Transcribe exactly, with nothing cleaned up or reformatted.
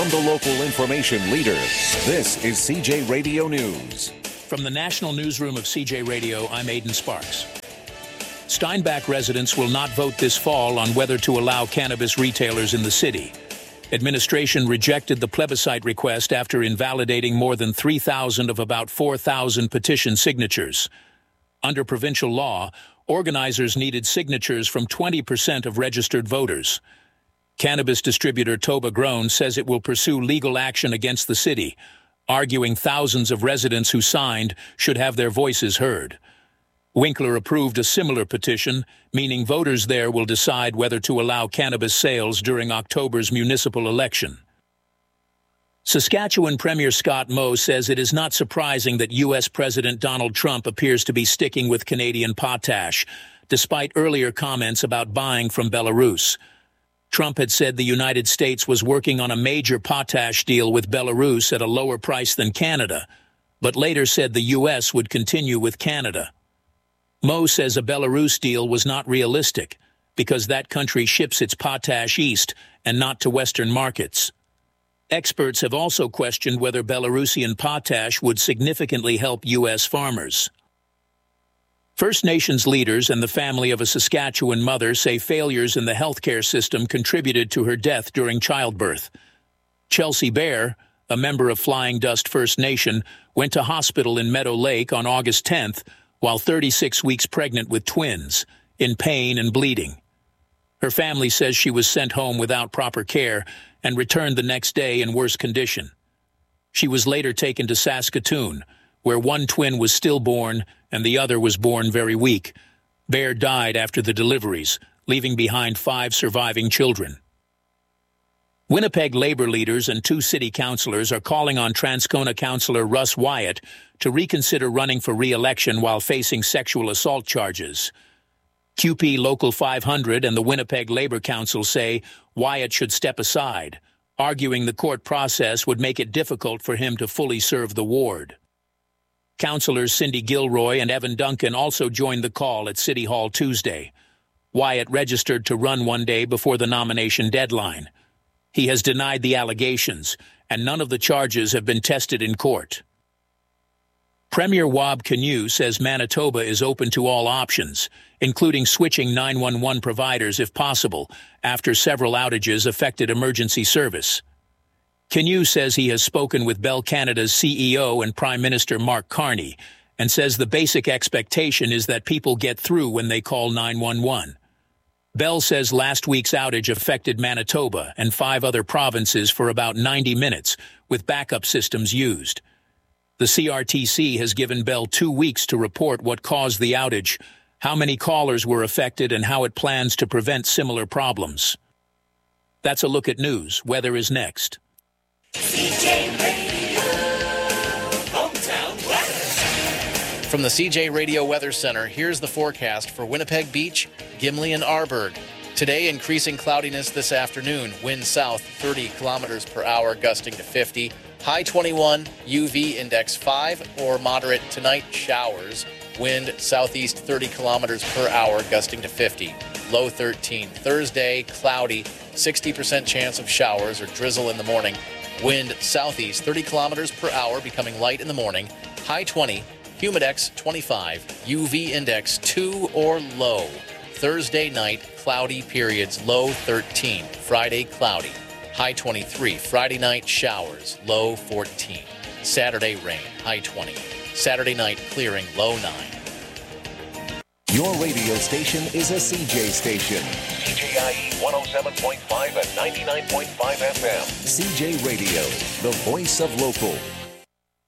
From the local information leader, this is C J Radio News. From the National Newsroom of C J Radio, I'm Aidan Sparks. Steinbach residents will not vote this fall on whether to allow cannabis retailers in the city. Administration rejected the plebiscite request after invalidating more than three thousand of about four thousand petition signatures. Under provincial law, organizers needed signatures from twenty percent of registered voters. Cannabis distributor Toba Grown says it will pursue legal action against the city, arguing thousands of residents who signed should have their voices heard. Winkler approved a similar petition, meaning voters there will decide whether to allow cannabis sales during October's municipal election. Saskatchewan Premier Scott Moe says it is not surprising that U S President Donald Trump appears to be sticking with Canadian potash, despite earlier comments about buying from Belarus. Trump had said the United States was working on a major potash deal with Belarus at a lower price than Canada, but later said the U S would continue with Canada. Moe says a Belarus deal was not realistic because that country ships its potash east and not to Western markets. Experts have also questioned whether Belarusian potash would significantly help U S farmers. First Nations leaders and the family of a Saskatchewan mother say failures in the healthcare system contributed to her death during childbirth. Chelsea Bear, a member of Flying Dust First Nation, went to hospital in Meadow Lake on August tenth while thirty-six weeks pregnant with twins, in pain and bleeding. Her family says she was sent home without proper care and returned the next day in worse condition. She was later taken to Saskatoon, where one twin was stillborn and the other was born very weak. Bear died after the deliveries, leaving behind five surviving children. Winnipeg labor leaders and two city councillors are calling on Transcona councillor Russ Wyatt to reconsider running for re-election while facing sexual assault charges. Q P Local five hundred and the Winnipeg Labor Council say Wyatt should step aside, arguing the court process would make it difficult for him to fully serve the ward. Councillors Cindy Gilroy and Evan Duncan also joined the call at City Hall Tuesday. Wyatt registered to run one day before the nomination deadline. He has denied the allegations, and none of the charges have been tested in court. Premier Wab Kinew says Manitoba is open to all options, including switching nine one one providers if possible, after several outages affected emergency service. Kinew says he has spoken with Bell Canada's C E O and Prime Minister Mark Carney, and says the basic expectation is that people get through when they call nine one one. Bell says last week's outage affected Manitoba and five other provinces for about ninety minutes, with backup systems used. The C R T C has given Bell two weeks to report what caused the outage, how many callers were affected, and how it plans to prevent similar problems. That's a look at news. Weather is next. C J Radio, hometown weather. From the C J Radio Weather Center, here's the forecast for Winnipeg Beach, Gimli, and Arborg. Today, increasing cloudiness this afternoon. Wind south thirty kilometers per hour, gusting to fifty. High twenty-one, U V index five, or moderate tonight showers. Wind southeast thirty kilometers per hour, gusting to fifty. Low thirteen. Thursday, cloudy, sixty percent chance of showers or drizzle in the morning. Wind southeast thirty kilometers per hour, becoming light in the morning. High twenty, humidex twenty-five, U V index two or low. Thursday night, cloudy periods, low thirteen. Friday, cloudy, high twenty-three. Friday night, showers, low fourteen. Saturday, rain, high twenty. Saturday night, clearing, low nine. Your radio station is a C J station. C J I E one oh seven point five and ninety-nine point five F M. C J Radio, the voice of local.